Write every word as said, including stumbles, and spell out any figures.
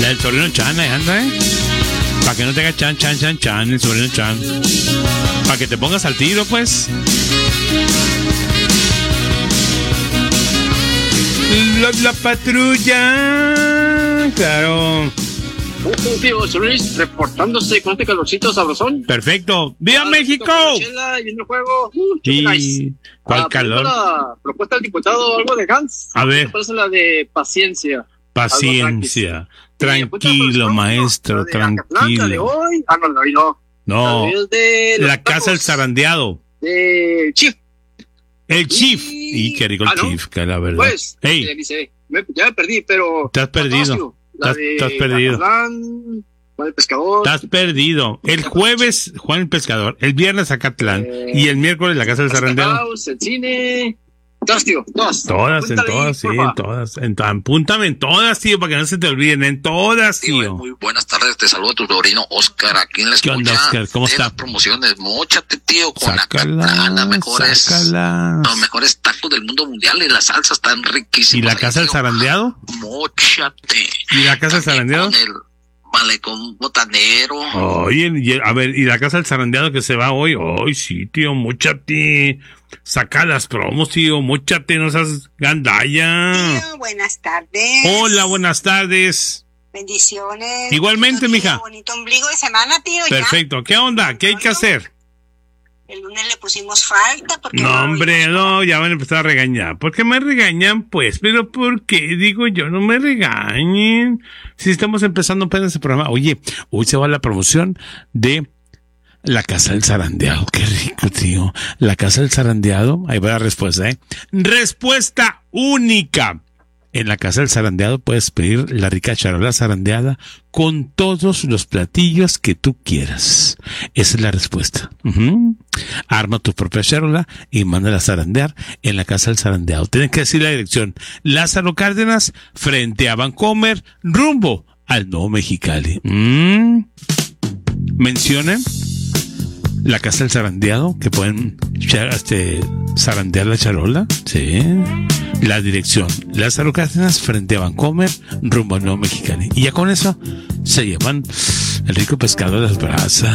La del sobrino Chan, ahí anda, ¿eh? Para que no te haga chan, chan, chan, chan, el sobrino Chan. Para que te pongas al tiro, pues. La, la patrulla. Claro. Un tío Luis reportándose con este calorcito sabrosón. Perfecto. ¡Viva ah, México! Chela, y en el juego. Uh, y... nice. ¿Cuál ah, calor? La propuesta del diputado, algo de Gantz. A ver. Parece la de paciencia. Paciencia. Tranquilo, maestro, de tranquilo. De hoy. Ah, no, de hoy no. No. La, de la casa del zarandeado. De Chief. El Chief. Y, y qué rico el ah, Chief, ¿no? Que la verdad. Pues, hey. dice, me, ya me perdí, pero... Te has perdido. Te has perdido. Catlán, Juan el Pescador. Te has perdido. El jueves, Juan el Pescador. El viernes, Acatlán. Eh, y el miércoles, la casa del zarandeado. El cine... Todas, tío, todas. Todas, en todas, sí, en todas. En, apúntame en todas, tío, para que no se te olviden. En todas, tío. tío. Muy buenas tardes, te saludo a tu sobrino Oscar. Aquí en la escucha. ¿Qué onda, Oscar? ¿Cómo está? Las promociones, móchate, tío, con sácala, Acatlán, las mejores, sácala. los mejores tacos del mundo mundial y las salsas están riquísimas. ¿Y la casa del zarandeado? Móchate. ¿Y la casa del zarandeado? Malecón botanero. Oye, a ver, ¿y la casa del zarandeado que se va hoy? Ay, sí, tío, móchate. Saca las promos, tío, móchate, no seas gandalla. Tío, buenas tardes. Hola, buenas tardes. Bendiciones. Igualmente, bonito, mija. Tío, bonito ombligo de semana, tío. Perfecto. ¿Ya? ¿Qué onda? ¿Qué hay que hacer? El lunes le pusimos falta porque... No, hombre, no, ya van a empezar a regañar. ¿Por qué me regañan, pues? ¿Pero por qué? Digo yo, no me regañen. Si estamos empezando apenas el programa. Oye, hoy se va la promoción de la casa del zarandeado. Qué rico, tío. La casa del zarandeado. Ahí va la respuesta, ¿eh? Respuesta única. En la casa del zarandeado puedes pedir la rica charola zarandeada con todos los platillos que tú quieras. Esa es la respuesta. Uh-huh. Arma tu propia charola y mándala a zarandear en la casa del zarandeado. Tienes que decir la dirección. Lázaro Cárdenas, frente a Vancomer, rumbo al Nuevo Mexicali. ¿Mm? Mencionen la casa del zarandeado, que pueden este, zarandear la charola. Sí. La dirección, Lázaro Cárdenas, frente a Vancomer, rumbo al Nuevo Mexicali. Y ya con eso se llevan el rico pescado de las brasas.